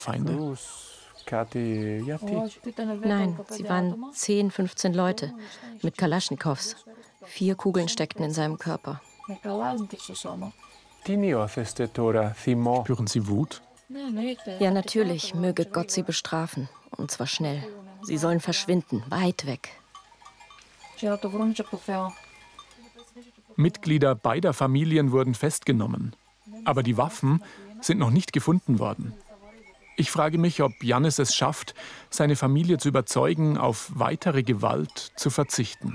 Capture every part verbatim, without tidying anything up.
Feinde? Nein, sie waren zehn, fünfzehn Leute mit Kalaschnikows. Vier Kugeln steckten in seinem Körper. Spüren Sie Wut? Ja, natürlich, möge Gott sie bestrafen. Und zwar schnell. Sie sollen verschwinden, weit weg. Mitglieder beider Familien wurden festgenommen. Aber die Waffen sind noch nicht gefunden worden. Ich frage mich, ob Yannis es schafft, seine Familie zu überzeugen, auf weitere Gewalt zu verzichten.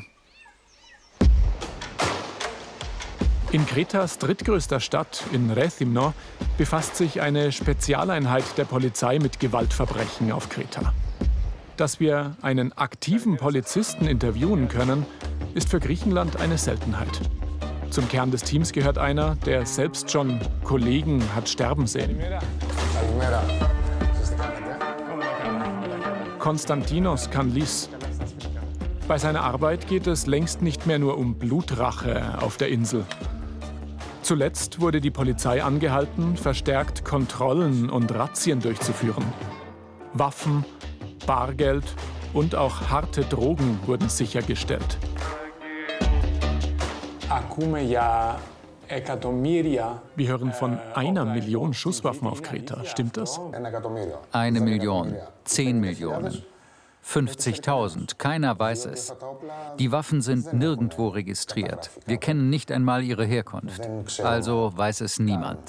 In Kretas drittgrößter Stadt, in Rethymno, befasst sich eine Spezialeinheit der Polizei mit Gewaltverbrechen auf Kreta. Dass wir einen aktiven Polizisten interviewen können, ist für Griechenland eine Seltenheit. Zum Kern des Teams gehört einer, der selbst schon Kollegen hat sterben sehen. Konstantinos Kanlis. Bei seiner Arbeit geht es längst nicht mehr nur um Blutrache auf der Insel. Zuletzt wurde die Polizei angehalten, verstärkt Kontrollen und Razzien durchzuführen. Waffen, Bargeld und auch harte Drogen wurden sichergestellt. Wir hören von einer Million Schusswaffen auf Kreta. Stimmt das? Eine Million, zehn Millionen, fünfzigtausend. Keiner weiß es. Die Waffen sind nirgendwo registriert. Wir kennen nicht einmal ihre Herkunft. Also weiß es niemand.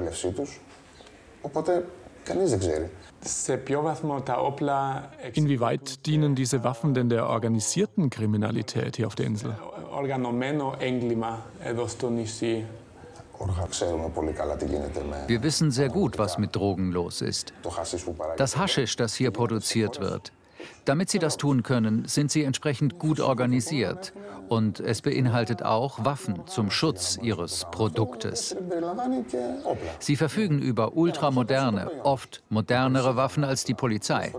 Inwieweit dienen diese Waffen denn der organisierten Kriminalität hier auf der Insel? Wir wissen sehr gut, was mit Drogen los ist. Das Haschisch, das hier produziert wird. Damit sie das tun können, sind sie entsprechend gut organisiert. Und es beinhaltet auch Waffen zum Schutz ihres Produktes. Sie verfügen über ultramoderne, oft modernere Waffen als die Polizei.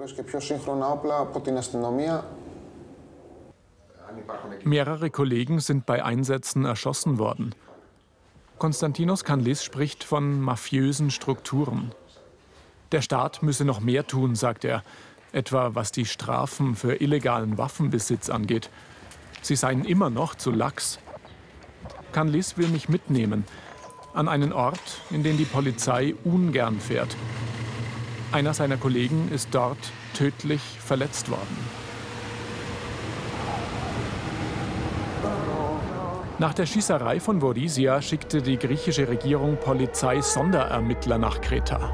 Mehrere Kollegen sind bei Einsätzen erschossen worden. Konstantinos Kanlis spricht von mafiösen Strukturen. Der Staat müsse noch mehr tun, sagt er, etwa was die Strafen für illegalen Waffenbesitz angeht. Sie seien immer noch zu lax. Kanlis will mich mitnehmen, an einen Ort, in den die Polizei ungern fährt. Einer seiner Kollegen ist dort tödlich verletzt worden. Nach der Schießerei von Vorisia schickte die griechische Regierung Polizei-Sonderermittler nach Kreta.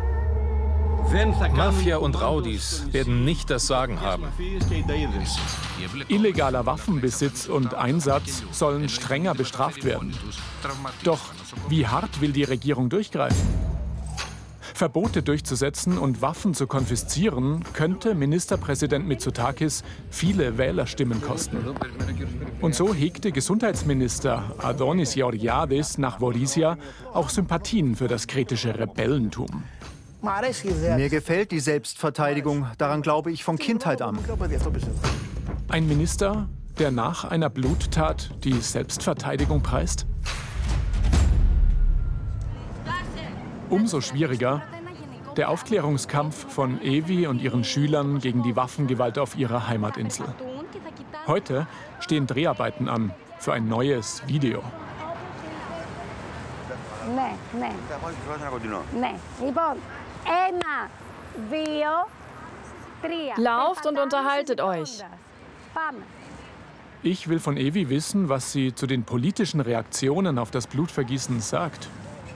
Mafia und Raudis werden nicht das Sagen haben. Illegaler Waffenbesitz und Einsatz sollen strenger bestraft werden. Doch wie hart will die Regierung durchgreifen? Verbote durchzusetzen und Waffen zu konfiszieren, könnte Ministerpräsident Mitsotakis viele Wählerstimmen kosten. Und so hegte Gesundheitsminister Adonis Georgiadis nach Vorisia auch Sympathien für das kretische Rebellentum. Mir gefällt die Selbstverteidigung, daran glaube ich von Kindheit an. Ein Minister, der nach einer Bluttat die Selbstverteidigung preist? Umso schwieriger der Aufklärungskampf von Evi und ihren Schülern gegen die Waffengewalt auf ihrer Heimatinsel. Heute stehen Dreharbeiten an für ein neues Video. Lauft und unterhaltet euch. Ich will von Evi wissen, was sie zu den politischen Reaktionen auf das Blutvergießen sagt.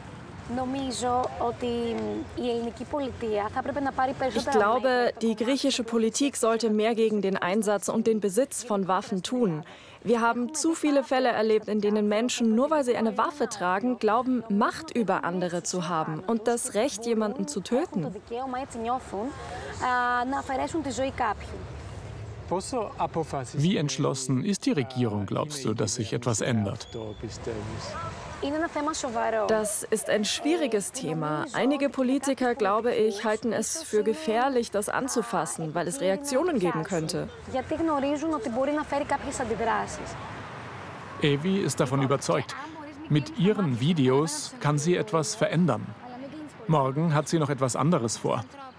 Ich glaube, die griechische Politik sollte mehr gegen den Einsatz und den Besitz von Waffen tun. Wir haben zu viele Fälle erlebt, in denen Menschen, nur weil sie eine Waffe tragen, glauben, Macht über andere zu haben und das Recht, jemanden zu töten. Wie entschlossen ist die Regierung, glaubst du, dass sich etwas ändert? Das ist ein schwieriges Thema. Einige Politiker, glaube ich, halten es für gefährlich, das anzufassen, weil es Reaktionen geben könnte. Evi ist davon überzeugt. Mit ihren Videos kann sie etwas verändern. Morgen hat sie noch etwas anderes vor.